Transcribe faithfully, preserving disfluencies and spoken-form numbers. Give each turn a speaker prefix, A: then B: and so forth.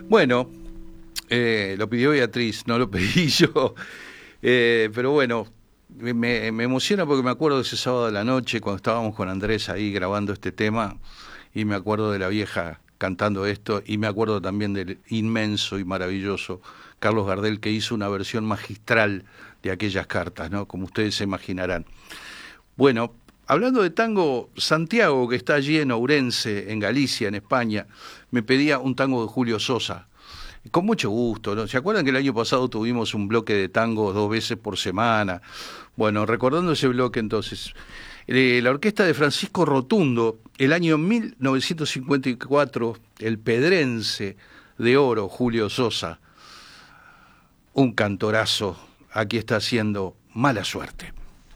A: Bueno, eh, lo pidió Beatriz, no lo pedí yo, eh, pero bueno, me, me emociona porque me acuerdo de ese sábado de la noche cuando estábamos con Andrés ahí grabando este tema y me acuerdo de la vieja cantando esto y me acuerdo también del inmenso y maravilloso Carlos Gardel, que hizo una versión magistral de aquellas cartas, ¿no? Como ustedes se imaginarán. Bueno, hablando de tango, Santiago, que está allí en Ourense, en Galicia, en España, me pedía un tango de Julio Sosa. Con mucho gusto, ¿no? ¿Se acuerdan que el año pasado tuvimos un bloque de tango dos veces por semana? Bueno, recordando ese bloque entonces, eh, la orquesta de Francisco Rotundo, el año mil novecientos cincuenta y cuatro, el pedrense de oro, Julio Sosa, un cantorazo, aquí está haciendo Mala Suerte.